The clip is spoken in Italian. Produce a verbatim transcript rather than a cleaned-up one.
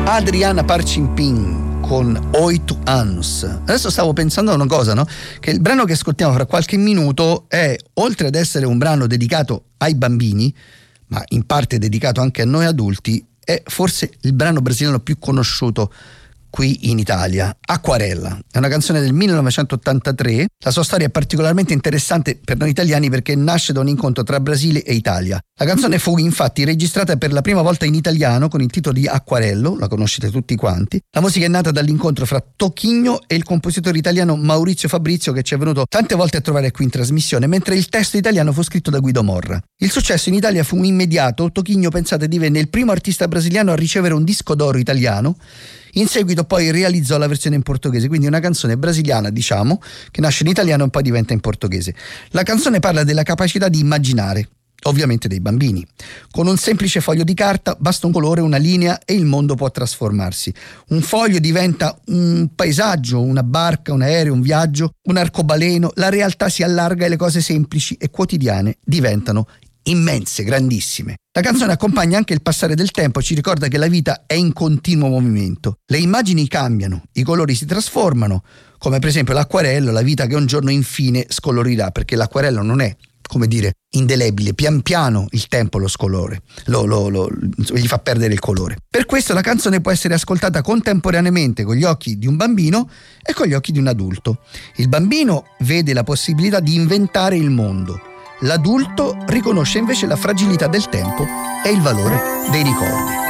Adriana Parcimpin con Oito Annus. Adesso stavo pensando a una cosa, no? Che il brano che ascoltiamo fra qualche minuto è, oltre ad essere un brano dedicato ai bambini, ma in parte dedicato anche a noi adulti, è forse il brano brasiliano più conosciuto qui in Italia. Acquarella è una canzone del millenovecentottantatré. La sua storia è particolarmente interessante per noi italiani perché nasce da un incontro tra Brasile e Italia. La canzone fu infatti registrata per la prima volta in italiano con il titolo di Acquarello, la conoscete tutti quanti. La musica è nata dall'incontro fra Toquinho e il compositore italiano Maurizio Fabrizio, che ci è venuto tante volte a trovare qui in trasmissione, mentre il testo italiano fu scritto da Guido Morra. Il successo in Italia fu immediato. Toquinho, pensate, divenne il primo artista brasiliano a ricevere un disco d'oro italiano. In seguito poi realizzò la versione in portoghese, quindi una canzone brasiliana, diciamo, che nasce in italiano e poi diventa in portoghese. La canzone parla della capacità di immaginare, ovviamente dei bambini. Con un semplice foglio di carta basta un colore, una linea e il mondo può trasformarsi. Un foglio diventa un paesaggio, una barca, un aereo, un viaggio, un arcobaleno. La realtà si allarga e le cose semplici e quotidiane diventano immense, grandissime. La canzone accompagna anche il passare del tempo, ci ricorda che la vita è in continuo movimento. Le immagini cambiano, i colori si trasformano, come per esempio l'acquarello, la vita che un giorno infine scolorirà, perché l'acquarello non è, come dire, indelebile, pian piano il tempo lo scolore, lo, lo, lo, gli fa perdere il colore. Per questo la canzone può essere ascoltata contemporaneamente con gli occhi di un bambino e con gli occhi di un adulto. Il bambino vede la possibilità di inventare il mondo. L'adulto riconosce invece la fragilità del tempo e il valore dei ricordi.